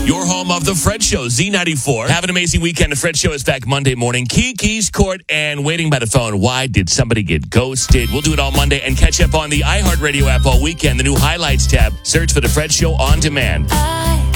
Your home of The Fred Show, Z94. Have an amazing weekend. The Fred Show is back Monday morning. Kiki's Court and waiting by the phone. Why did somebody get ghosted? We'll do it all Monday and catch up on the iHeartRadio app all weekend. The new highlights tab. Search for The Fred Show on demand.